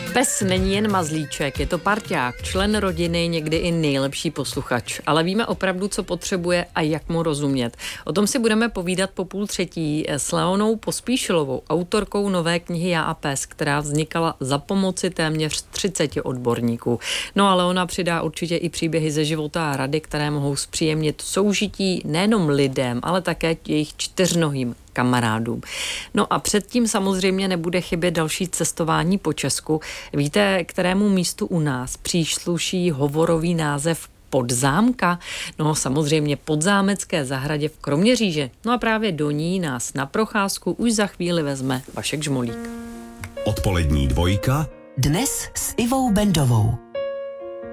Pes není jen mazlíček, je to parťák, člen rodiny, někdy i nejlepší posluchač. Ale víme opravdu, co potřebuje a jak mu rozumět. O tom si budeme povídat po 2:30 s Leonou Pospíšilovou, autorkou nové knihy Já a pes, která vznikala za pomoci téměř 30 odborníků. No a Leona přidá určitě i příběhy ze života a rady, které mohou zpříjemnit soužití nejenom lidem, ale také jejich čtyřnohým kamarádům. No a předtím samozřejmě nebude chybět další cestování po Česku. Víte, kterému místu u nás přísluší hovorový název Podzámka? No samozřejmě Podzámecké zahradě v Kroměříži. No a právě do ní nás na procházku už za chvíli vezme Vašek Žmolík. Odpolední dvojka. Dnes s Ivou Bendovou.